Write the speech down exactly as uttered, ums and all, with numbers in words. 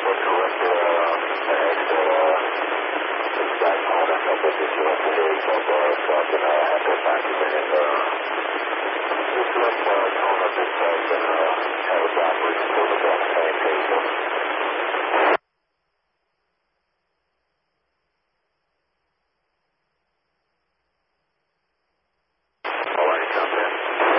What correct, uh, next, uh, exact hold on top of this one today, so, uh, so I can, uh, have that back again, and, uh, just let, uh, tone up this, uh,